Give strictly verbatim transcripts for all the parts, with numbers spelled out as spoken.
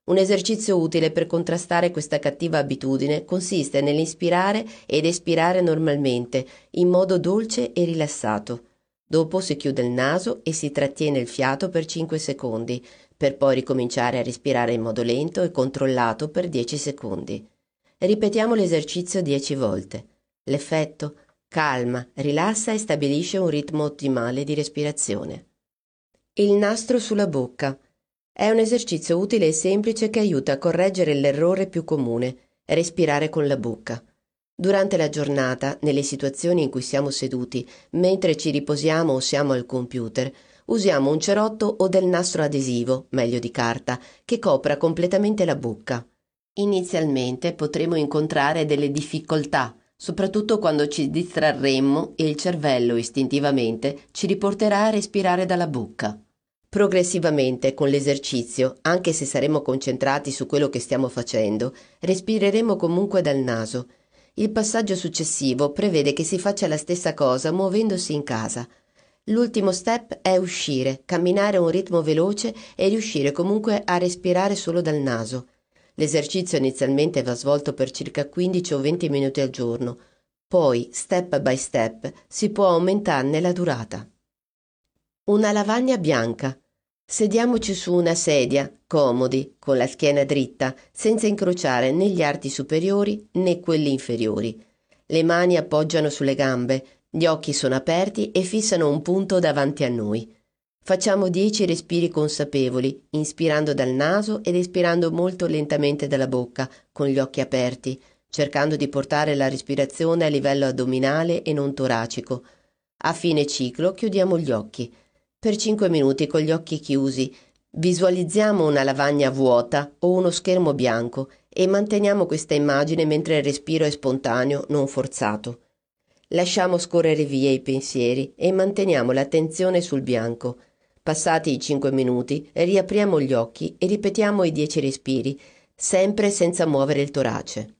Un esercizio utile per contrastare questa cattiva abitudine consiste nell'inspirare ed espirare normalmente, in modo dolce e rilassato. Dopo si chiude il naso e si trattiene il fiato per cinque secondi, per poi ricominciare a respirare in modo lento e controllato per dieci secondi. Ripetiamo l'esercizio dieci volte. L'effetto? Calma, rilassa e stabilisce un ritmo ottimale di respirazione. Il nastro sulla bocca. È un esercizio utile e semplice che aiuta a correggere l'errore più comune, respirare con la bocca. Durante la giornata, nelle situazioni in cui siamo seduti, mentre ci riposiamo o siamo al computer, usiamo un cerotto o del nastro adesivo, meglio di carta, che copra completamente la bocca. Inizialmente potremo incontrare delle difficoltà, soprattutto quando ci distrarremmo e il cervello istintivamente ci riporterà a respirare dalla bocca. Progressivamente, con l'esercizio, anche se saremo concentrati su quello che stiamo facendo, respireremo comunque dal naso. Il passaggio successivo prevede che si faccia la stessa cosa muovendosi in casa. L'ultimo step è uscire, camminare a un ritmo veloce e riuscire comunque a respirare solo dal naso. L'esercizio inizialmente va svolto per circa quindici o venti minuti al giorno, poi, step by step, si può aumentarne la durata. Una lavagna bianca. Sediamoci su una sedia, comodi, con la schiena dritta, senza incrociare né gli arti superiori né quelli inferiori. Le mani appoggiano sulle gambe, gli occhi sono aperti e fissano un punto davanti a noi. Facciamo dieci respiri consapevoli, inspirando dal naso ed espirando molto lentamente dalla bocca, con gli occhi aperti, cercando di portare la respirazione a livello addominale e non toracico. A fine ciclo chiudiamo gli occhi. Per cinque minuti con gli occhi chiusi visualizziamo una lavagna vuota o uno schermo bianco e manteniamo questa immagine mentre il respiro è spontaneo, non forzato. Lasciamo scorrere via i pensieri e manteniamo l'attenzione sul bianco. Passati i cinque minuti riapriamo gli occhi e ripetiamo i dieci respiri, sempre senza muovere il torace.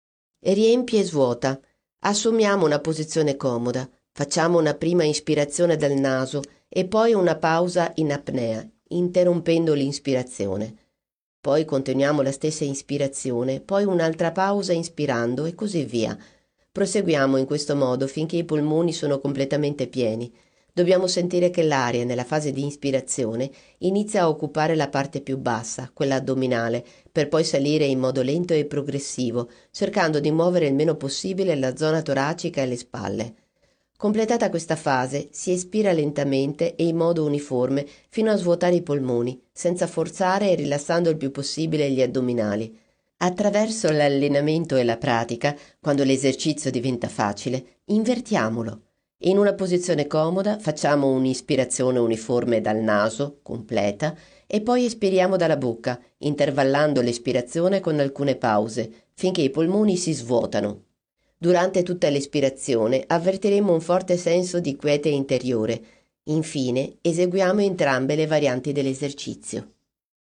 Riempi e svuota. Assumiamo una posizione comoda. Facciamo una prima ispirazione dal naso e poi una pausa in apnea, interrompendo l'inspirazione. Poi continuiamo la stessa ispirazione, poi un'altra pausa inspirando e così via. Proseguiamo in questo modo finché i polmoni sono completamente pieni. Dobbiamo sentire che l'aria, nella fase di ispirazione, inizia a occupare la parte più bassa, quella addominale, per poi salire in modo lento e progressivo, cercando di muovere il meno possibile la zona toracica e le spalle. Completata questa fase, si espira lentamente e in modo uniforme fino a svuotare i polmoni, senza forzare e rilassando il più possibile gli addominali. Attraverso l'allenamento e la pratica, quando l'esercizio diventa facile, invertiamolo. In una posizione comoda facciamo un'ispirazione uniforme dal naso, completa, e poi espiriamo dalla bocca, intervallando l'espirazione con alcune pause, finché i polmoni si svuotano. Durante tutta l'espirazione avvertiremo un forte senso di quiete interiore. Infine, eseguiamo entrambe le varianti dell'esercizio.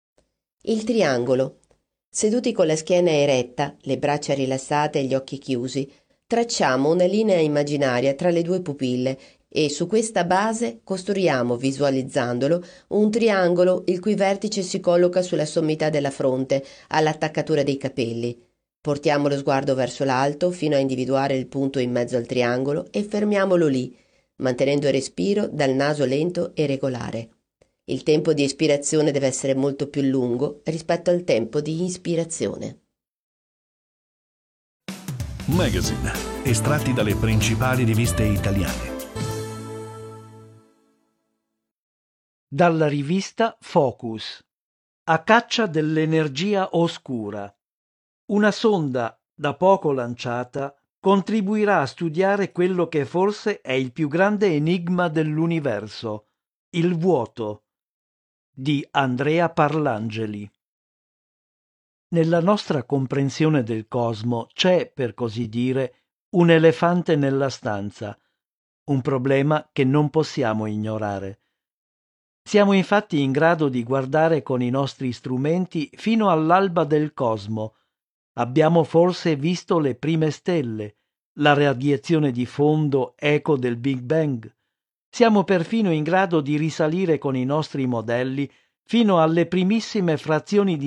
Il triangolo. Seduti con la schiena eretta, le braccia rilassate e gli occhi chiusi, tracciamo una linea immaginaria tra le due pupille e su questa base costruiamo, visualizzandolo, un triangolo il cui vertice si colloca sulla sommità della fronte, all'attaccatura dei capelli. Portiamo lo sguardo verso l'alto fino a individuare il punto in mezzo al triangolo e fermiamolo lì, mantenendo il respiro dal naso lento e regolare. Il tempo di espirazione deve essere molto più lungo rispetto al tempo di ispirazione. Magazine, estratti dalle principali riviste italiane. Dalla rivista Focus. A caccia dell'energia oscura. Una sonda da poco lanciata contribuirà a studiare quello che forse è il più grande enigma dell'universo, il vuoto, di Andrea Parlangeli. Nella nostra comprensione del cosmo c'è, per così dire, un elefante nella stanza, un problema che non possiamo ignorare. Siamo infatti in grado di guardare con i nostri strumenti fino all'alba del cosmo. Abbiamo forse visto le prime stelle, la radiazione di fondo eco del Big Bang. Siamo perfino in grado di risalire con i nostri modelli fino alle primissime frazioni di